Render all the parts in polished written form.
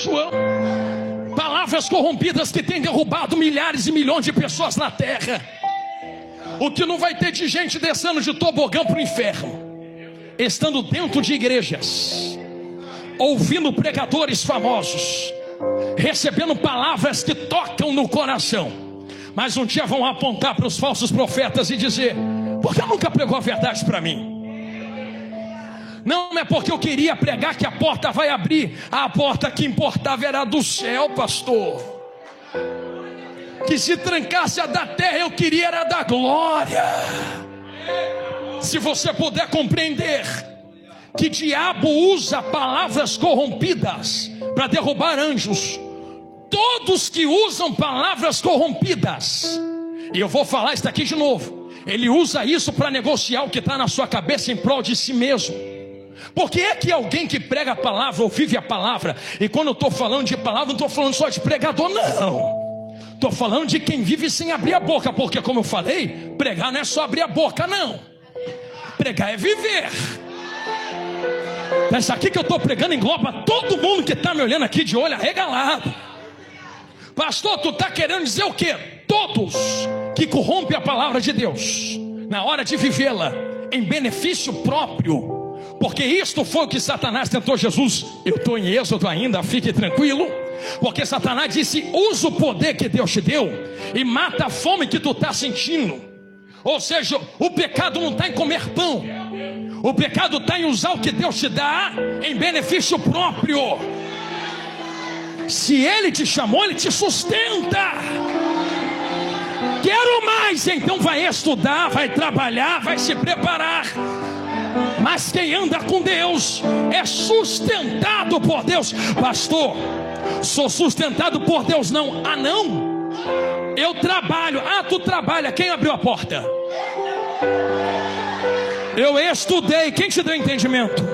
João. Palavras corrompidas que têm derrubado milhares e milhões de pessoas na terra. O que não vai ter de gente descendo de tobogã para o inferno, estando dentro de igrejas, ouvindo pregadores famosos, recebendo palavras que tocam no coração, mas um dia vão apontar para os falsos profetas e dizer: por que nunca pregou a verdade para mim? Não é porque eu queria pregar que a porta vai abrir. A porta que importava era do céu, pastor. Que se trancasse a da terra, eu queria era da glória. Se você puder compreender que diabo usa palavras corrompidas para derrubar anjos, todos que usam palavras corrompidas, e eu vou falar isso aqui de novo, ele usa isso para negociar o que está na sua cabeça em prol de si mesmo. Porque é que alguém que prega a palavra ou vive a palavra, e quando eu estou falando de palavra, não estou falando só de pregador, não. Estou falando de quem vive sem abrir a boca. Porque, como eu falei, pregar não é só abrir a boca, não. Pregar é viver. Isso aqui que eu estou pregando engloba todo mundo que está me olhando aqui de olho arregalado. Pastor, tu está querendo dizer o quê? Todos que corrompem a palavra de Deus na hora de vivê-la em benefício próprio. Porque isto foi o que Satanás tentou Jesus. Eu estou em Êxodo ainda, fique tranquilo. Porque Satanás disse: usa o poder que Deus te deu e mata a fome que tu está sentindo. Ou seja, o pecado não está em comer pão. O pecado está em usar o que Deus te dá em benefício próprio. Se Ele te chamou, Ele te sustenta. Quero mais, então vai estudar, vai trabalhar, vai se preparar. Mas quem anda com Deus é sustentado por Deus. Pastor, sou sustentado por Deus não. Ah não? Eu trabalho. Ah, tu trabalha. Quem abriu a porta? Eu estudei. Quem te deu entendimento?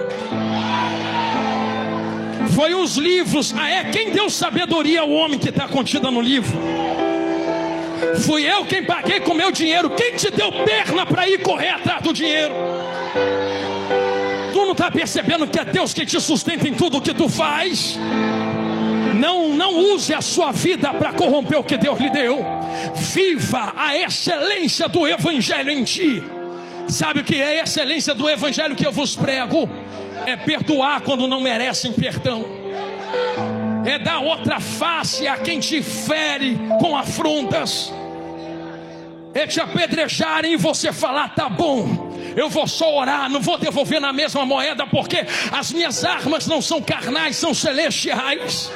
Foi os livros. Ah é? Quem deu sabedoria ao homem que está contida no livro? Fui eu quem paguei com meu dinheiro. Quem te deu perna para ir correr atrás do dinheiro? Tu não está percebendo que é Deus que te sustenta em tudo o que tu faz? Não use a sua vida para corromper o que Deus lhe deu. Viva a excelência do Evangelho em ti. Sabe o que é a excelência do Evangelho que eu vos prego? É perdoar quando não merecem perdão. É dar outra face a quem te fere com afrontas. É te apedrejarem e você falar: tá bom, eu vou só orar, não vou devolver na mesma moeda, porque as minhas armas não são carnais, são celestiais.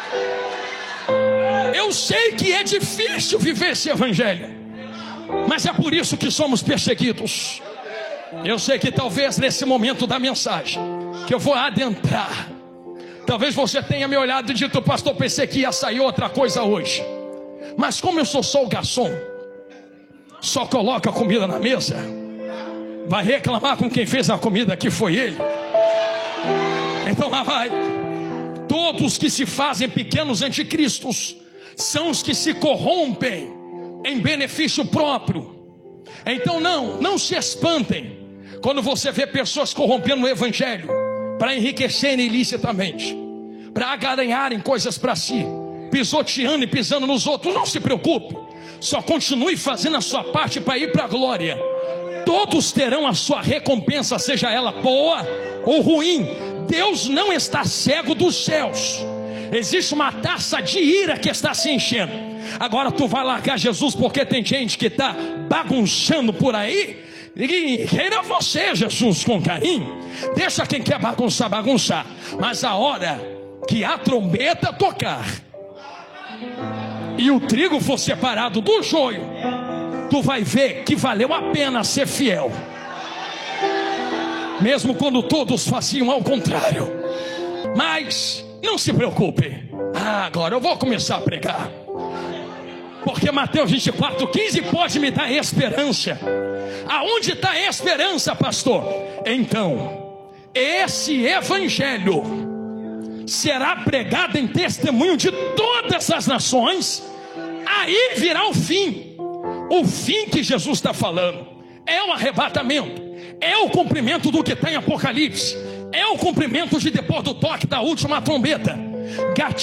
Eu sei que é difícil viver esse evangelho, mas é por isso que somos perseguidos. Eu sei que talvez nesse momento da mensagem que eu vou adentrar, talvez você tenha me olhado e dito: pastor, pensei que ia sair outra coisa hoje. Mas como eu sou só o garçom, só coloca a comida na mesa, vai reclamar com quem fez a comida, que foi ele. Então lá vai. Todos que se fazem pequenos anticristos são os que se corrompem em benefício próprio. Então não se espantem quando você vê pessoas corrompendo o evangelho para enriquecerem ilicitamente, para garanharem coisas para si, pisoteando e pisando nos outros. Não se preocupe, só continue fazendo a sua parte para ir para a glória. Todos terão a sua recompensa, seja ela boa ou ruim. Deus não está cego dos céus. Existe uma taça de ira que está se enchendo. Agora tu vai largar Jesus porque tem gente que está bagunçando por aí? E queira você, Jesus, com carinho. Deixa quem quer bagunçar, bagunçar. Mas a hora que a trombeta tocar e o trigo for separado do joio, tu vai ver que valeu a pena ser fiel, mesmo quando todos faziam ao contrário. Mas não se preocupe. Agora eu vou começar a pregar, porque Mateus 24:15 pode me dar esperança. Aonde está a esperança, pastor? Então, esse evangelho será pregado em testemunho de todas as nações. Aí virá o fim. O fim que Jesus está falando é o arrebatamento, é o cumprimento do que está em Apocalipse, é o cumprimento de depois do toque da última trombeta.